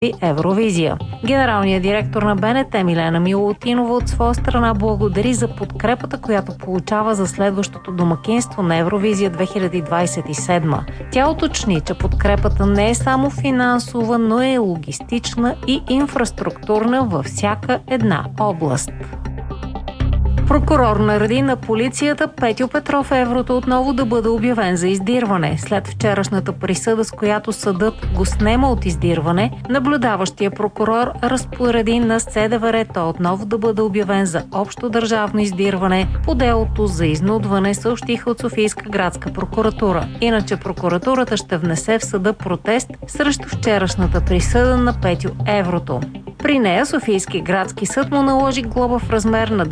Евровизия. Генералният директор на БНТ Милена Милутинова от своя страна благодари за подкрепата, която получава за следващото домакинство на Евровизия 2027. Тя уточни, че подкрепата не е само финансова, но е логистична и инфраструктурна във всяка една област. Прокурор нареди на полицията Петьо Петров Еврото отново да бъде обявен за издирване. След вчерашната присъда, с която съдът го снема от издирване, наблюдаващия прокурор разпореди на СДВР той отново да бъде обявен за общо държавно издирване по делото за изнудване, съобщиха от Софийска градска прокуратура. Иначе прокуратурата ще внесе в съда протест срещу вчерашната присъда на Петьо Еврото. При нея Софийски градски съд му наложи глоба в размер на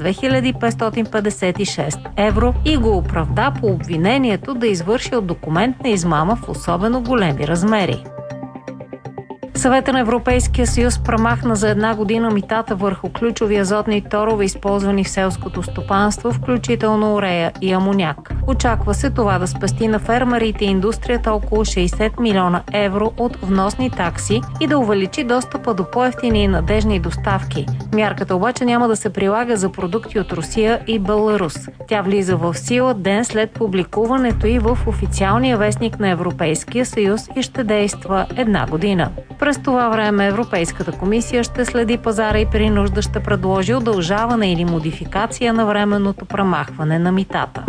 2556 евро и го оправда по обвинението да извършил документна измама в особено големи размери. Съветът на Европейския съюз премахна за една година митата върху ключови азотни торове, използвани в селското стопанство, включително урея и амоняк. Очаква се това да спести на фермерите и индустрията около 60 милиона евро от вносни такси и да увеличи достъпа до по-евтини и надежни доставки. Мярката обаче няма да се прилага за продукти от Русия и Беларус. Тя влиза в сила ден след публикуването и в официалния вестник на Европейския съюз и ще действа една година. През това време Европейската комисия ще следи пазара и при нужда ще предложи удължаване или модификация на временното премахване на митата.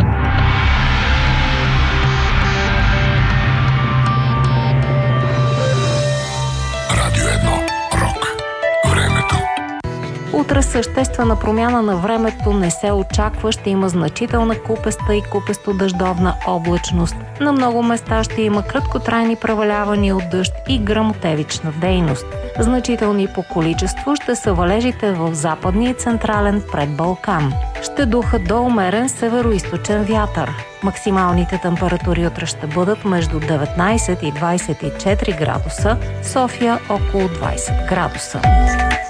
Радио 1. Рок. Времето. Утре съществена промяна на времето не се очаква. Ще има значителна купеста и купесто-дъждовна облачност. На много места ще има краткотрайни превалявания от дъжд и гръмотевична дейност. Значителни по количество ще са валежите в западния и централен предбалкан. Ще духа до умерен североизточен вятър. Максималните температури утре ще бъдат между 19 и 24 градуса, София около 20 градуса.